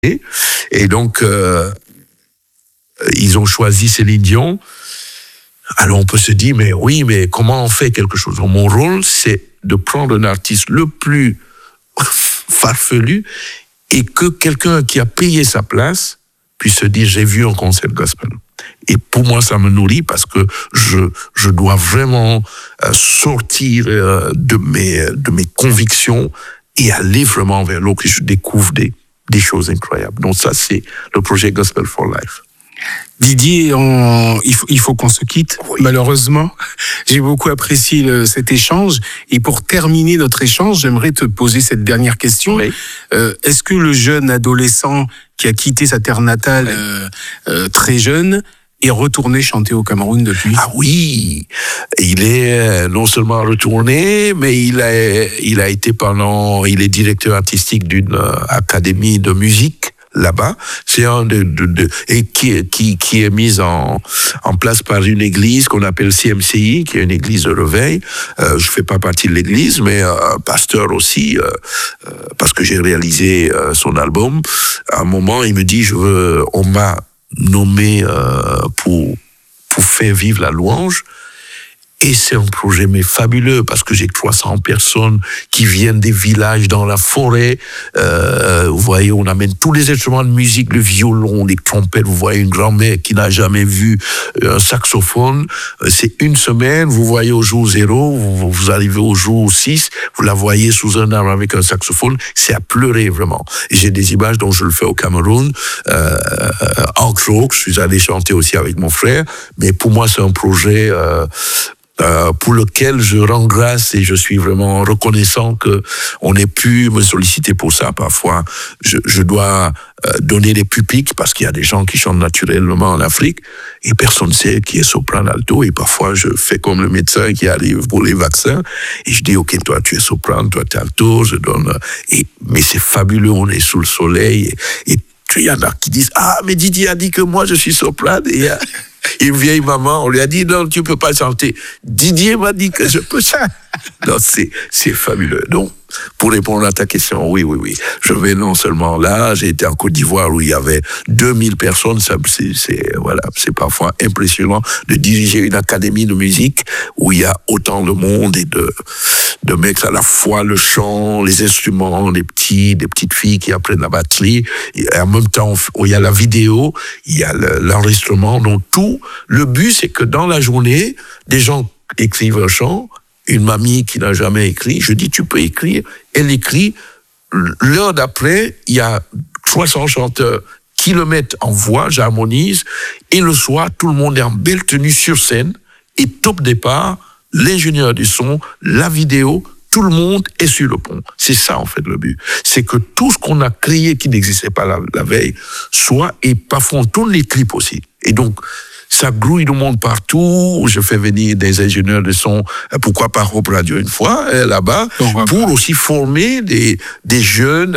Et donc, ils ont choisi Céline Dion. Alors on peut se dire, mais comment on fait quelque chose? Mon rôle, c'est de prendre un artiste le plus farfelu et que quelqu'un qui a payé sa place puisse se dire, j'ai vu un concert gospel. Et pour moi, ça me nourrit parce que je dois vraiment sortir de mes convictions et aller vraiment vers l'autre. Et je découvre des choses incroyables. Donc ça, c'est le projet Gospel for Life. Didier, il faut qu'on se quitte, malheureusement. J'ai beaucoup apprécié cet échange. Et pour terminer notre échange, j'aimerais te poser cette dernière question. Oui. Est-ce que le jeune adolescent qui a quitté sa terre natale très jeune est retourné chanter au Cameroun depuis? Ah oui, il est non seulement retourné, mais il est directeur artistique d'une académie de musique là-bas. C'est un et qui est mise en place par une église qu'on appelle CMCI, qui est une église de réveil. Je fais pas partie de l'église, mais pasteur aussi, parce que j'ai réalisé son album. À un moment, il me dit, on m'a nommé pour faire vivre la louange. Et c'est un projet fabuleux parce que j'ai 300 personnes qui viennent des villages dans la forêt. Vous voyez, on amène tous les instruments de musique, le violon, les trompettes. Vous voyez une grand-mère qui n'a jamais vu un saxophone. C'est une semaine. Vous voyez au jour 0, vous arrivez au jour 6, vous la voyez sous un arbre avec un saxophone. C'est à pleurer vraiment. Et j'ai des images dont je le fais au Cameroun. Entre autres, je suis allé chanter aussi avec mon frère. Mais pour moi, c'est un projet pour lequel je rends grâce et je suis vraiment reconnaissant que on ait pu me solliciter pour ça. Parfois, je dois donner des pupitres parce qu'il y a des gens qui chantent naturellement en Afrique et personne ne sait qui est soprano, alto, et parfois je fais comme le médecin qui arrive pour les vaccins et je dis ok, toi tu es soprano, toi tu es alto, je donne mais c'est fabuleux, on est sous le soleil et il y en a qui disent ah mais Didier a dit que moi je suis soprano et une vieille maman, on lui a dit non, tu peux pas chanter. Didier m'a dit que je peux chanter. Non, c'est fabuleux. Donc, pour répondre à ta question, oui. Je vais non seulement là, j'ai été en Côte d'Ivoire où il y avait 2000 personnes. C'est parfois impressionnant de diriger une académie de musique où il y a autant de monde et de mecs à la fois le chant, les instruments, des petites filles qui apprennent la batterie. Et en même temps, il y a la vidéo, il y a l'enregistrement. Donc tout, le but, c'est que dans la journée, des gens écrivent un chant. Une mamie qui n'a jamais écrit, je dis tu peux écrire, elle écrit. L'heure d'après, il y a 300 chanteurs qui le mettent en voix, j'harmonise, et le soir, tout le monde est en belle tenue sur scène, et top départ, l'ingénieur du son, la vidéo, tout le monde est sur le pont. C'est ça, en fait, le but. C'est que tout ce qu'on a créé qui n'existait pas la veille soit, et parfois on tourne les clips aussi. Et donc, ça grouille le monde partout. Je fais venir des ingénieurs de son, pourquoi pas Hope Radio une fois, là-bas, pour aussi former des jeunes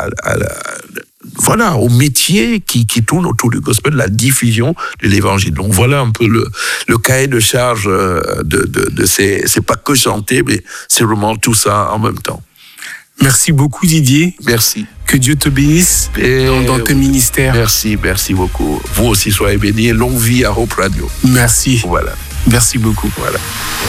au métier qui tourne autour du gospel, la diffusion de l'évangile. Donc voilà un peu le cahier de charge de c'est pas que chanter, mais c'est vraiment tout ça en même temps. Merci beaucoup Didier. Merci. Que Dieu te bénisse dans tes ministères. Merci beaucoup. Vous aussi soyez bénis et longue vie à Hope Radio. Merci. Voilà. Merci beaucoup. Voilà.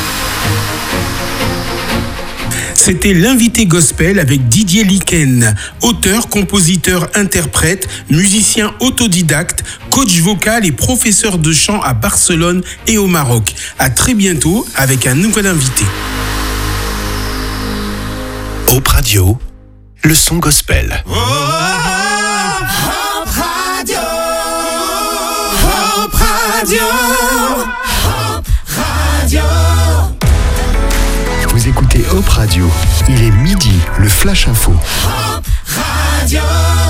C'était l'invité gospel avec Didier Liken, auteur, compositeur, interprète, musicien autodidacte, coach vocal et professeur de chant à Barcelone et au Maroc. À très bientôt avec un nouvel invité. Hope Radio, le son gospel. Hope Radio. Hope Radio. Hope Radio. Vous écoutez Hope Radio. Il est midi, le Flash Info. Hope Radio.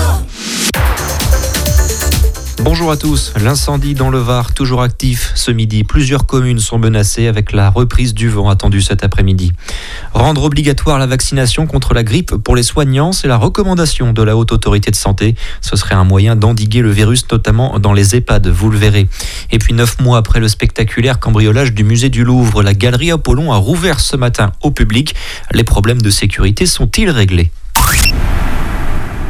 Bonjour à tous. L'incendie dans le Var, toujours actif. Ce midi, plusieurs communes sont menacées avec la reprise du vent attendue cet après-midi. Rendre obligatoire la vaccination contre la grippe pour les soignants, c'est la recommandation de la Haute Autorité de Santé. Ce serait un moyen d'endiguer le virus, notamment dans les EHPAD, vous le verrez. Et puis 9 mois après le spectaculaire cambriolage du musée du Louvre, la galerie Apollon a rouvert ce matin au public. Les problèmes de sécurité sont-ils réglés ?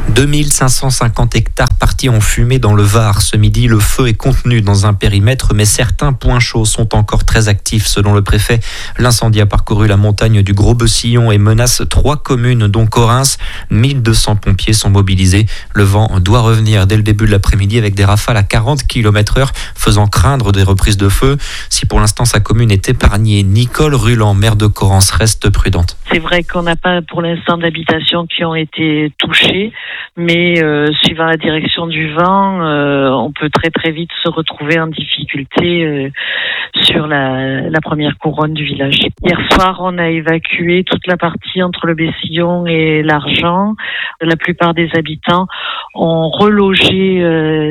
2550 hectares partis en fumée dans le Var. Ce midi, le feu est contenu dans un périmètre, mais certains points chauds sont encore très actifs. Selon le préfet, l'incendie a parcouru la montagne du Gros-Bessillon et menace 3 communes, dont Correns. 1200 pompiers sont mobilisés. Le vent doit revenir dès le début de l'après-midi avec des rafales à 40 km/h, faisant craindre des reprises de feu. Si pour l'instant sa commune est épargnée, Nicole Ruland, maire de Correns, reste prudente. C'est vrai qu'on n'a pas pour l'instant d'habitations qui ont été touchées, mais suivant la direction du vent, on peut très très vite se retrouver en difficulté sur la première couronne du village. Hier soir, on a évacué toute la partie entre le Bessillon et l'Argent. La plupart des habitants ont relogé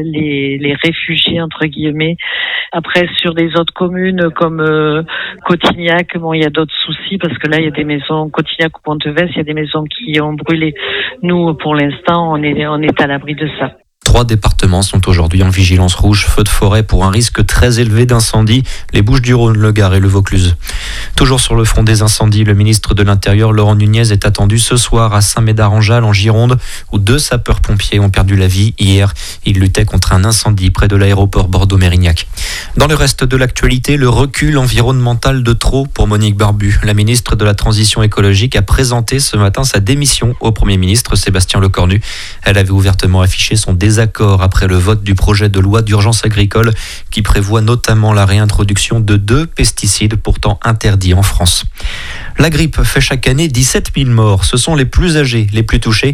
les réfugiés entre guillemets. Après, sur les autres communes comme Cotignac, il y a d'autres soucis parce que là, il y a des maisons, Cotignac ou Pontevès, il y a des maisons qui ont brûlé. Nous, pour l'instant, on est à l'abri de ça. 3 départements sont aujourd'hui en vigilance rouge, feu de forêt pour un risque très élevé d'incendie, les Bouches-du-Rhône, le Gard et le Vaucluse. Toujours sur le front des incendies, le ministre de l'Intérieur, Laurent Nunez, est attendu ce soir à Saint-Médard-en-Jalles, en Gironde, où 2 sapeurs-pompiers ont perdu la vie hier. Ils luttaient contre un incendie près de l'aéroport Bordeaux-Mérignac. Dans le reste de l'actualité, le recul environnemental de trop pour Monique Barbu. La ministre de la Transition écologique a présenté ce matin sa démission au Premier ministre Sébastien Lecornu. Elle avait ouvertement affiché son désaccord après le vote du projet de loi d'urgence agricole qui prévoit notamment la réintroduction de 2 pesticides pourtant interdits en France. La grippe fait chaque année 17 000 morts. Ce sont les plus âgés, les plus touchés.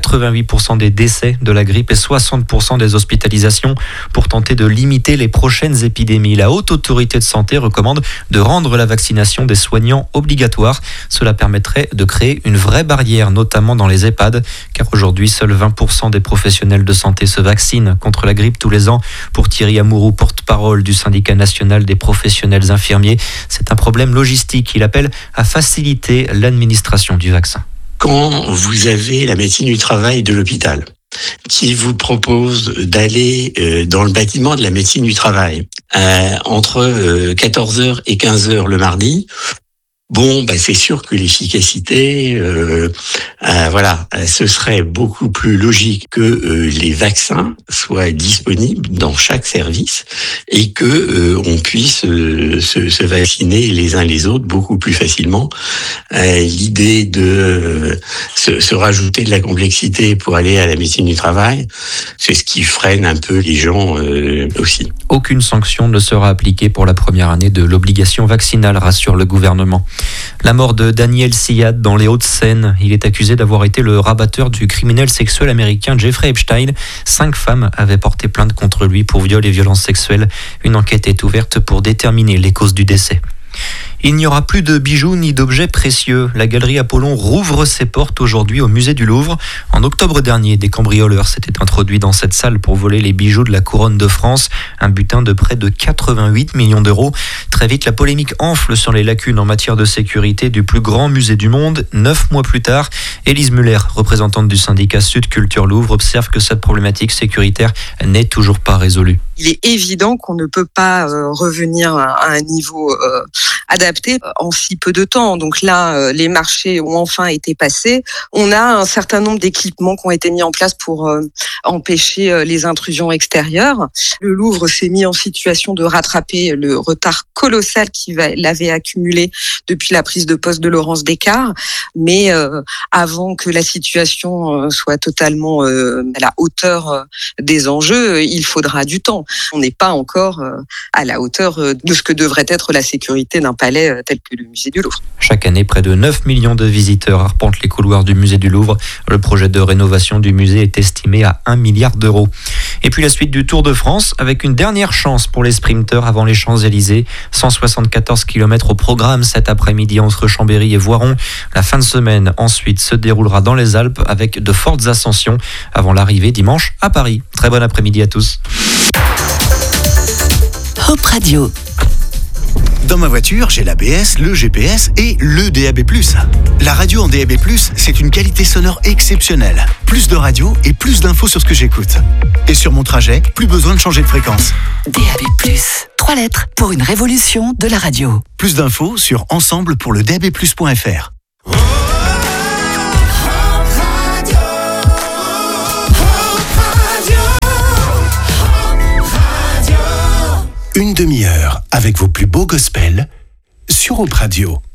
88% des décès de la grippe et 60% des hospitalisations. Pour tenter de limiter les prochaines épidémies, la Haute Autorité de Santé recommande de rendre la vaccination des soignants obligatoire. Cela permettrait de créer une vraie barrière, notamment dans les EHPAD, car aujourd'hui, seuls 20% des professionnels de santé se vaccinent contre la grippe tous les ans. Pour Thierry Amouroux, porte-parole du syndicat national des professionnels infirmiers, c'est un problème logistique. Il appelle à faciliter l'administration du vaccin. Quand vous avez la médecine du travail de l'hôpital qui vous propose d'aller dans le bâtiment de la médecine du travail entre 14h et 15h le mardi, c'est sûr que l'efficacité, ce serait beaucoup plus logique que les vaccins soient disponibles dans chaque service et que on puisse se vacciner les uns les autres beaucoup plus facilement. L'idée de se rajouter de la complexité pour aller à la médecine du travail, c'est ce qui freine un peu les gens aussi. Aucune sanction ne sera appliquée pour la première année de l'obligation vaccinale, rassure le gouvernement. La mort de Daniel Syad dans les Hauts-de-Seine. Il est accusé d'avoir été le rabatteur du criminel sexuel américain Jeffrey Epstein. 5 femmes avaient porté plainte contre lui pour viol et violences sexuelles. Une enquête est ouverte pour déterminer les causes du décès. Il n'y aura plus de bijoux ni d'objets précieux. La galerie Apollon rouvre ses portes aujourd'hui au musée du Louvre. En octobre dernier, des cambrioleurs s'étaient introduits dans cette salle pour voler les bijoux de la couronne de France, un butin de près de 88 millions d'euros. Très vite, la polémique enfle sur les lacunes en matière de sécurité du plus grand musée du monde. 9 mois plus tard, Élise Muller, représentante du syndicat Sud Culture Louvre, observe que cette problématique sécuritaire n'est toujours pas résolue. Il est évident qu'on ne peut pas revenir à un niveau adapté en si peu de temps. Donc là, les marchés ont enfin été passés. On a un certain nombre d'équipements qui ont été mis en place pour empêcher les intrusions extérieures. Le Louvre s'est mis en situation de rattraper le retard colossal qu'il avait accumulé depuis la prise de poste de Laurence Descartes. Mais avant que la situation soit totalement à la hauteur des enjeux, il faudra du temps. On n'est pas encore à la hauteur de ce que devrait être la sécurité d'un palais tel que le musée du Louvre. Chaque année, près de 9 millions de visiteurs arpentent les couloirs du musée du Louvre. Le projet de rénovation du musée est estimé à 1 milliard d'euros. Et puis la suite du Tour de France avec une dernière chance pour les sprinteurs avant les Champs-Élysées. 174 km au programme cet après-midi entre Chambéry et Voiron. La fin de semaine ensuite se déroulera dans les Alpes avec de fortes ascensions avant l'arrivée dimanche à Paris. Très bon après-midi à tous. Hop Radio. Dans ma voiture, j'ai l'ABS, le GPS et le DAB+. La radio en DAB+, c'est une qualité sonore exceptionnelle. Plus de radio et plus d'infos sur ce que j'écoute. Et sur mon trajet, plus besoin de changer de fréquence. DAB+, 3 lettres pour une révolution de la radio. Plus d'infos sur ensemble-pour-le-DAB+.fr. Une demi-heure avec vos plus beaux gospels sur Hope Radio.